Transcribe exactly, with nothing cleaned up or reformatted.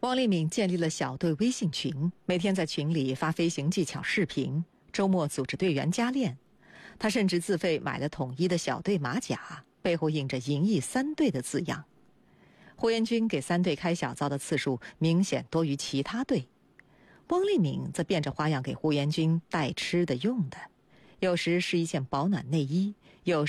汪立敏建立了小队微信群，每天在群里发飞行技巧视频，周末组织队员加练。他甚至自费买了统一的小队马甲，背后印着“银翼三队”的字样。胡延军给三队开小灶的次数明显多于其他队，汪立敏则变着花样给胡延军带吃的用的，有时是一件保暖内衣，有时